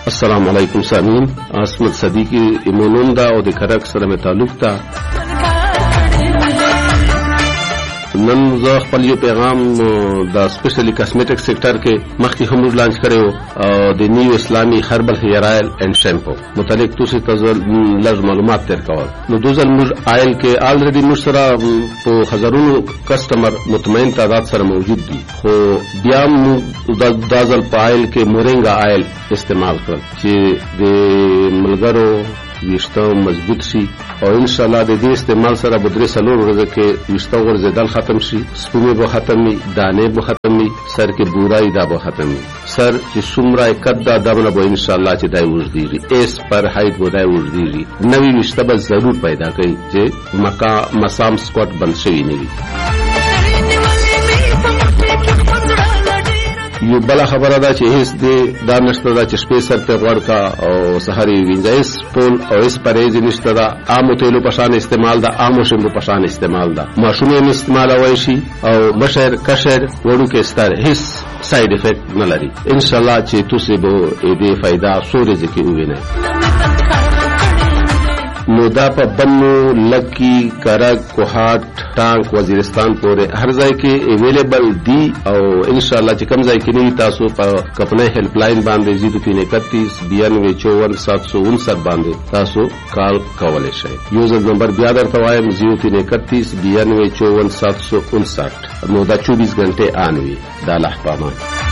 السلام علیکم سامعین، عصمت صدیقی ایمونوم دا او د کرک سره مې تعلق تا نن زه خپل یو پیغام د سپیشلی کاسمیټک سیکټر کې مخکې هم لانچ کړو او د نیو اسلامي هربل هیر آیل اینڈ شیمپو متعلق تاسو ته لږ معلومات درکول. نو دوزل موږ آیل کې الریډي موږ سره په هزارونو کسٹمر مطمئن تعداد سره موجود دي، خو بیا موږ دازل په آیل کې مورینګا آیل استعمال کړل چې د ملګرو ویشته مضبوط شي او ان شاء الله د دې استعمال سره به درې څلور ورځې کې ویشته غورځېدل ختم شي، سپومې به ختم وي، دانې به ختم وي، سر کې بورای دا به ختم وي، سر چې څومره قد دا دمنه به ان شاء الله چې دای وژديږي ایس پر هایت به دای وژديږي. نوې ویشته به ضرور پیدا کوي چې مسام سکوټ بند شوی نه وي. یو بل خبره ده چې هیڅ دا نشته دا چې شپې سر ته غوړ کا او سحري وینځایس پول او اس پرېز نشته دا عامو تیلو پشان استعمال دا عامو شیمپو پشان استعمال دا ماشومې استعمال وای شي او بشر کشر وړو کې ستاره هیڅ ساید افیکټ نه لري. ان شاء الله چې تاسو به دې فائدہ سورې ځکه ووینئ. نو دا په بنو لکی کرک کوهات ټانک وزیرستان پورې هر ځای کې اویلیبل دي او ان شاء الله چې کوم ځای کې نه تاسو په کپنه هیلپ لاین باندې 031929759 باندې تاسو کال کولای شئ. یوزر نمبر بیا درته وایم 031929759. نو دا 24 غنټه آن وي. دا لحظه